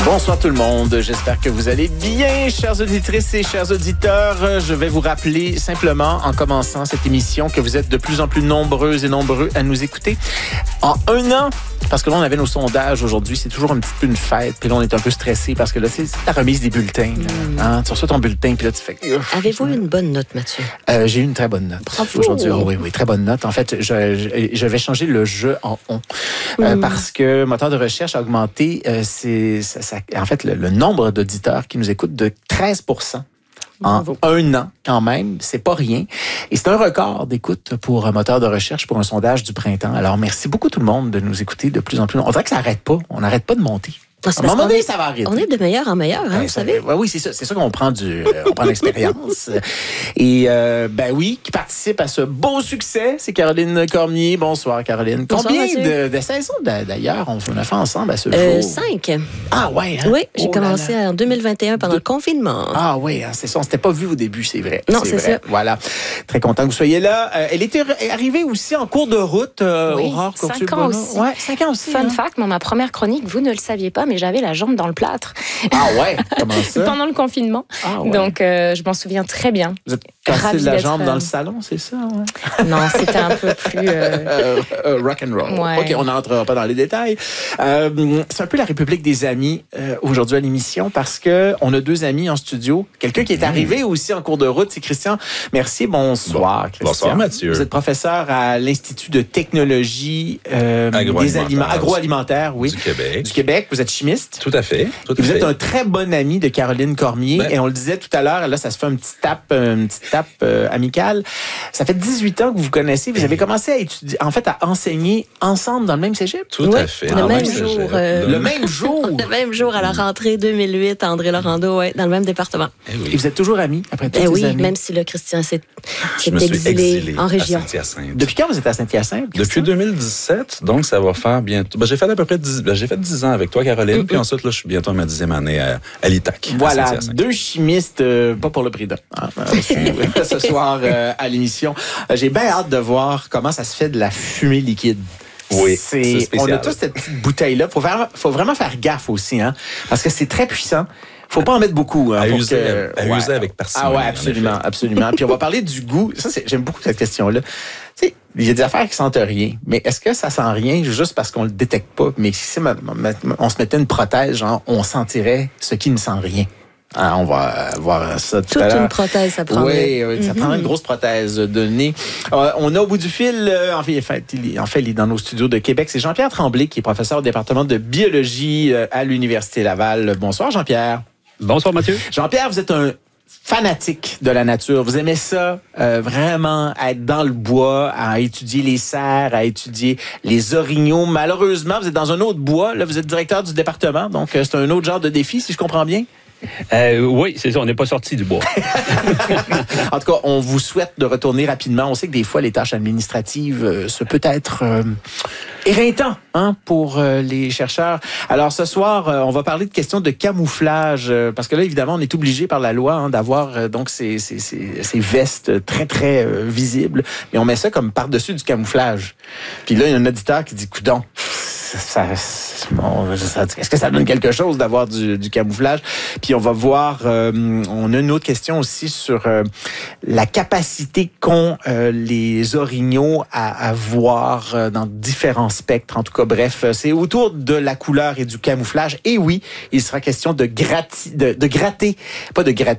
Bonsoir tout le monde, j'espère que vous allez bien, chères auditrices et chers auditeurs. Je vais vous rappeler simplement, en commençant cette émission, que vous êtes de plus en plus nombreuses et nombreux à nous écouter. En un an, parce que là, on avait nos sondages aujourd'hui, c'est toujours un petit peu une fête, puis là, on est un peu stressé parce que là, c'est la remise des bulletins. Hein? Tu reçois ton bulletin, puis là, tu fais... Avez-vous eu une bonne note, Mathieu? J'ai eu une très bonne note. Bravo! Aujourd'hui, oui, très bonne note. En fait, je vais changer le je en on. Parce que moteur de recherche a augmenté, en fait, le nombre d'auditeurs qui nous écoutent de 13%. En un an, quand même, c'est pas rien. Et c'est un record d'écoute pour un moteur de recherche pour un sondage du printemps. Alors, merci beaucoup tout le monde de nous écouter de plus en plus. On dirait que ça n'arrête pas. On n'arrête pas de monter. À un moment donné, ça va arrêter. On est de meilleur en meilleur, hein, vous savez. Oui, c'est ça. C'est ça qu'on prend on prend l'expérience. Et, oui, qui participe à ce beau succès, c'est Caroline Cormier. Bonsoir, Caroline. Bonsoir, combien de saisons, d'ailleurs, on a fait ensemble à ce jour? 5. Ah, ouais. Hein? Oui, j'ai commencé en 2021 pendant le confinement. Ah, oui, hein, c'est ça. On ne s'était pas vu au début, c'est vrai. Non, c'est ça. Voilà. Très content que vous soyez là. Elle était arrivée aussi en cours de route, Aurore Courtier. 5 ans aussi. Ouais, 5 ans aussi. Fun fact, ma première chronique, vous ne le saviez pas, mais j'avais la jambe dans le plâtre. Ah ouais? Comment ça? Pendant le confinement. Ah ouais. Donc, je m'en souviens très bien. Vous êtes cassé de la jambe dans le salon, c'est ça? Ouais? Non, c'était un peu plus... rock and roll. Ouais. OK, on n'entrera pas dans les détails. C'est un peu la République des amis aujourd'hui à l'émission parce qu'on a 2 amis en studio. Quelqu'un qui est arrivé aussi en cours de route, c'est Christian Mercier. Bonsoir, Christian. Bonsoir, Mathieu. Vous êtes professeur à l'Institut de technologie des aliments agroalimentaires, oui. Du Québec. Vous êtes chimiste. Tout à fait. Vous êtes un très bon ami de Caroline Cormier. Et on le disait tout à l'heure, là, ça se fait une petite tape amicale. Ça fait 18 ans que vous vous connaissez. Vous avez commencé à étudier, en fait, à enseigner ensemble dans le même cégep. Tout à fait. Le même jour. Le même jour. Le même jour à la rentrée 2008, André Laurando, dans le même département. Et vous êtes toujours amis après toutes ces années? Même si le Christian s'est exilé en région. à Saint-Hyacinthe. Depuis quand vous êtes à Saint-Hyacinthe? Depuis 2017, donc ça va faire bientôt. J'ai fait à peu près 10 ans avec toi, Caroline, puis ensuite, là, je suis bientôt à ma 10e année à l'ITAC. Voilà, 2 chimistes, pas pour le prix d'un, ce soir à l'émission. J'ai bien hâte de voir comment ça se fait de la fumée liquide. Oui, c'est spécial. On a tous cette petite bouteille-là. Faut vraiment faire gaffe aussi, hein, parce que c'est très puissant. Faut pas en mettre beaucoup. Hein, à user avec parcimonie. Ah ouais, absolument. Puis on va parler du goût. J'aime beaucoup cette question-là. Tu sais, il y a des affaires qui sentent rien, mais est-ce que ça sent rien juste parce qu'on le détecte pas? Mais si on se mettait une prothèse, genre, on sentirait ce qui ne sent rien. Ah, on va voir ça tout à l'heure. Toute une prothèse, ça prendrait. Oui, ça prendrait une grosse prothèse de nez. On a au bout du fil, en fait, il est dans nos studios de Québec. C'est Jean-Pierre Tremblay, qui est professeur au département de biologie à l'Université Laval. Bonsoir, Jean-Pierre. Bonsoir, Mathieu. Jean-Pierre, vous êtes un fanatique de la nature. Vous aimez ça, vraiment, être dans le bois, à étudier les cerfs, à étudier les orignaux. Malheureusement, vous êtes dans un autre bois. Là, vous êtes directeur du département, donc c'est un autre genre de défi, si je comprends bien. Oui, c'est ça, on n'est pas sorti du bois. En tout cas, on vous souhaite de retourner rapidement. On sait que des fois, les tâches administratives, ça peut être éreintant, hein, pour les chercheurs. Alors, ce soir, on va parler de questions de camouflage, parce que là, évidemment, on est obligé par la loi d'avoir donc ces vestes très, très visibles, mais on met ça comme par-dessus du camouflage. Puis là, il y a un auditeur qui dit « Coudon, est-ce que ça donne quelque chose d'avoir du camouflage? » Puis on va voir, on a une autre question aussi sur la capacité qu'ont les orignaux à voir dans différents spectres. En tout cas, bref, c'est autour de la couleur et du camouflage. Et oui, il sera question de gratter, pas de gratter,